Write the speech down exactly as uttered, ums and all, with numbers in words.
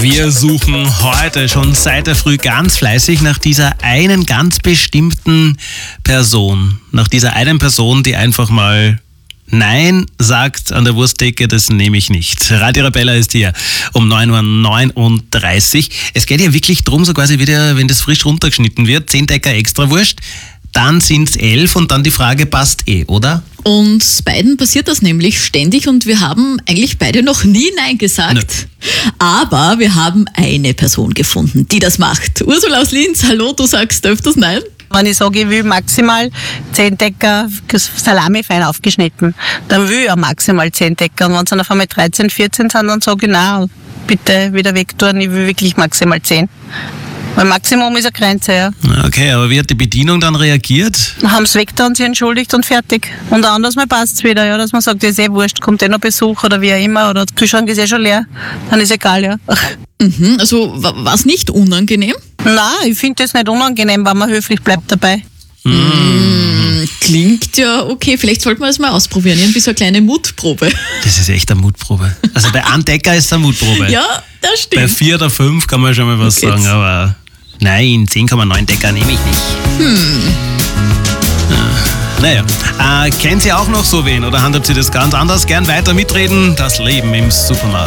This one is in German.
Wir suchen heute schon seit der Früh ganz fleißig nach dieser einen ganz bestimmten Person. Nach dieser einen Person, die einfach mal Nein sagt an der Wursttheke, das nehme ich nicht. Radio Arabella ist hier um neun Uhr neununddreißig. Es geht ja wirklich drum, so quasi wieder, wenn das frisch runtergeschnitten wird, zehn Decker extra Wurst, dann sind es elf und dann die Frage, passt eh, oder? Und beiden passiert das nämlich ständig und wir haben eigentlich beide noch nie Nein gesagt. Nö. Aber wir haben eine Person gefunden, die das macht. Ursula aus Linz, hallo, du sagst öfters Nein? Wenn ich sage, ich will maximal zehn Decker Salami fein aufgeschnitten, dann will ich auch maximal zehn Decker. Und wenn es dann auf einmal dreizehn, vierzehn sind, dann sage ich, nein, bitte wieder wegtun, ich will wirklich maximal zehn. Weil Maximum ist eine Grenze, ja. Okay, aber wie hat die Bedienung dann reagiert? Haben sie weggetan, sie entschuldigt und fertig. Und anders mal passt es wieder, ja, dass man sagt, das ist eh wurscht, kommt eh noch Besuch oder wie auch immer, oder der Kühlschrank ist eh schon leer, dann ist egal, ja. Mhm, also war es nicht unangenehm? Nein, ich finde das nicht unangenehm, wenn man höflich bleibt dabei. Mm, klingt ja okay, vielleicht sollten wir das mal ausprobieren, irgendwie so eine kleine Mutprobe. Das ist echt eine Mutprobe. Also bei einem Decker ist es eine Mutprobe. Ja, das stimmt. Bei vier oder fünf kann man schon mal was Okay. sagen, aber nein, zehn Komma neun Decker nehme ich nicht. Hm. Naja, äh, kennt ihr auch noch so wen oder handhabt ihr das ganz anders? Gern weiter mitreden, das Leben im Supermarkt.